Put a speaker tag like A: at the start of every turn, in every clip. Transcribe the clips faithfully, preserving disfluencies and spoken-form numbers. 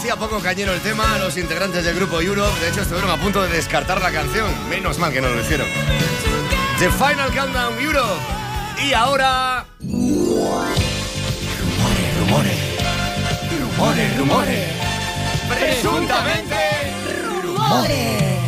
A: parecía poco cañero el tema, los integrantes del grupo Europe, de hecho, estuvieron a punto de descartar la canción. Menos mal que no lo hicieron. The Final Countdown, Europe. Y ahora... Rumores, rumores. Rumores, rumores. Presuntamente... Rumores.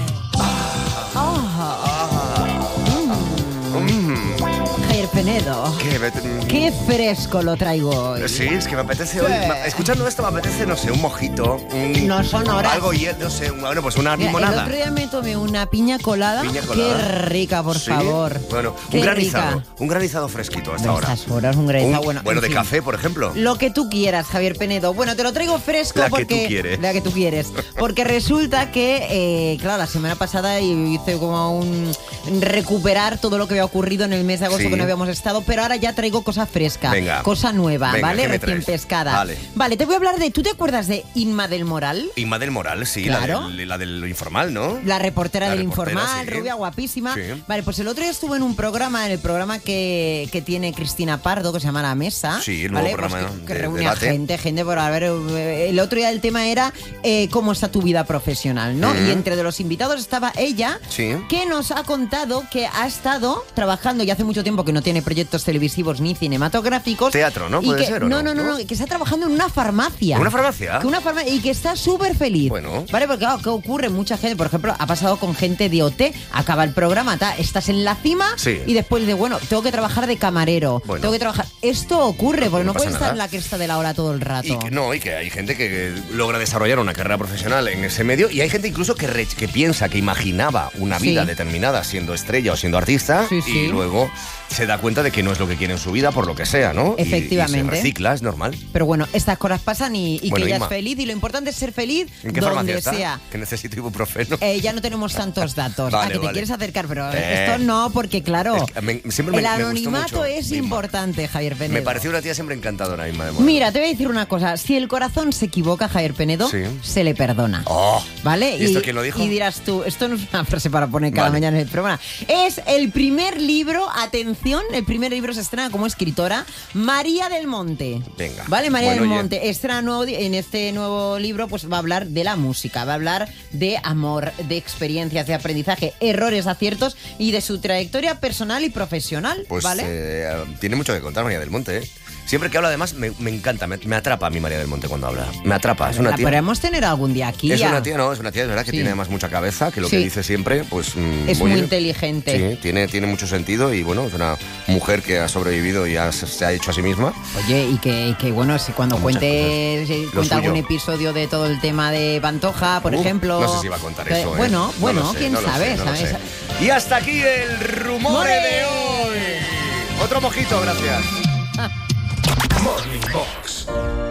B: Javier Penedo,
A: ¿Qué?
B: qué fresco lo traigo hoy.
A: Sí, es que me apetece hoy. me- Escuchando esto me apetece, no sé, un mojito. Un,
B: No son horas.
A: Algo hielo, no sé, un- bueno, pues una
B: Mira, el
A: limonada.
B: otro día me tomé una piña colada.
A: Piña colada.
B: Qué rica, por
A: Sí.
B: favor.
A: Bueno,
B: Qué
A: un granizado.
B: rica.
A: Un granizado fresquito hasta
B: De
A: ahora.
B: estas horas, un granizado
A: Un-
B: bueno.
A: bueno,
B: en
A: de
B: fin.
A: café, por ejemplo.
B: Lo que tú quieras, Javier Penedo. Bueno, te lo traigo fresco
A: La que
B: porque...
A: tú quieres.
B: La que tú quieres. Porque resulta que, eh, claro, la semana pasada hice como un... recuperar todo lo que había ocurrido en el mes de agosto
A: Sí.
B: que no habíamos estado, pero ahora ya traigo cosa fresca.
A: Venga.
B: Cosa nueva,
A: Venga,
B: ¿vale?
A: ¿qué me
B: Recién
A: traes?
B: pescada.
A: Vale.
B: Vale, te voy a hablar de... ¿Tú te acuerdas de Inma del Moral?
A: Inma del Moral, sí,
B: Claro.
A: la, del, la del informal, ¿no?
B: La reportera
A: La
B: del
A: reportera,
B: Informal,
A: sí.
B: rubia, guapísima.
A: Sí.
B: Vale, pues el otro día estuve en un programa, en el programa que, que tiene Cristina Pardo, que se llama La Mesa.
A: Sí, el nuevo
B: ¿vale?
A: programa
B: Pues que, que
A: de
B: reúne
A: debate.
B: a gente, gente por a ver. eh, El otro día el tema era eh, cómo está tu vida profesional, ¿no?
A: Mm.
B: Y entre de los invitados estaba ella,
A: Sí.
B: que nos ha contado que ha estado trabajando y hace mucho tiempo que no tiene proyectos televisivos ni cinematográficos.
A: Teatro, ¿no?
B: Y
A: ¿Puede
B: que,
A: ser o
B: no,
A: no?
B: no, no, no, que está trabajando en una farmacia.
A: ¿En una farmacia?
B: Que una farma- y que está súper feliz.
A: Bueno.
B: Vale, porque claro, ¿qué ocurre? Mucha gente, por ejemplo, ha pasado con gente de O T, acaba el programa, ta, estás en la cima
A: Sí.
B: y después de, bueno, tengo que trabajar de camarero,
A: Bueno.
B: tengo que trabajar... Esto ocurre, porque
A: no
B: no,
A: pasa
B: puedes estar
A: nada.
B: en la cresta de la hora todo el rato.
A: Y que, no, y que hay gente que logra desarrollar una carrera profesional en ese medio y hay gente incluso que, re- que piensa, que imaginaba una vida
B: Sí.
A: determinada siendo estrella o siendo artista
B: Sí, sí.
A: y luego se da cuenta de que no es lo que quiere en su vida por lo que sea, ¿no? Y-
B: Efectivamente.
A: Y, se recicla, es normal.
B: Pero bueno, estas cosas pasan y, y
A: Bueno,
B: que ella
A: Inma.
B: es feliz y lo importante es ser feliz
A: ¿En qué farmacia
B: donde
A: está?
B: sea.
A: Que necesito ibuprofeno.
B: Eh, ya no tenemos tantos datos.
A: Vale,
B: a que te
A: vale.
B: quieres acercar, pero
A: Eh.
B: esto no, porque claro,
A: Es que me- siempre me-
B: el
A: me gustó
B: anonimato
A: mucho,
B: es
A: Inma.
B: importante, Javier Penedo.
A: Me pareció una tía siempre encantadora, Inma de Moral.
B: Mira, te voy a decir una cosa. Si el corazón se equivoca, Javier Penedo,
A: Sí.
B: se le perdona.
A: Oh.
B: ¿Vale?
A: ¿Y esto quién lo dijo?
B: Y dirás tú, esto no es una frase para poner cada
A: Vale.
B: mañana en el programa. Es el primer libro, atención, el primer libro se estrena como escritora, María del Monte.
A: Venga.
B: ¿Vale? María
A: Bueno,
B: del
A: oye.
B: Monte. Estrena nuevo, en este nuevo libro, pues va a hablar de la música, va a hablar de amor, de experiencias, de aprendizaje, errores, aciertos y de su trayectoria personal y profesional.
A: Pues
B: ¿Vale?
A: eh, tiene mucho que contar María del Monte, ¿eh? Siempre que habla, además, me, me encanta, me, me atrapa a mi María del Monte cuando habla. Me atrapa, es una
B: la
A: tía...
B: podremos tener algún día aquí.
A: Es
B: ya.
A: una tía, no, es una tía, es verdad que
B: Sí.
A: tiene además mucha cabeza, que lo
B: Sí.
A: que dice siempre, pues... mm,
B: Es
A: oye,
B: muy inteligente.
A: Sí, tiene, tiene mucho sentido y bueno, es una mujer que ha sobrevivido y ha- se ha hecho a sí misma.
B: Oye, y que, y que, bueno, si cuando
A: Con muchas
B: cuente, si
A: Lo
B: cuenta algún
A: suyo.
B: episodio de todo el tema de Pantoja, por
A: Uh,
B: ejemplo.
A: No sé si va a contar
B: Eh,
A: eso, ¿eh?
B: Bueno,
A: No
B: bueno,
A: lo sé,
B: quién
A: no lo
B: sabe,
A: sé, no lo
B: ¿sabes?
A: sé. Y hasta aquí el rumor
B: ¡More!
A: de hoy. Otro mojito, gracias.
C: Morning Box.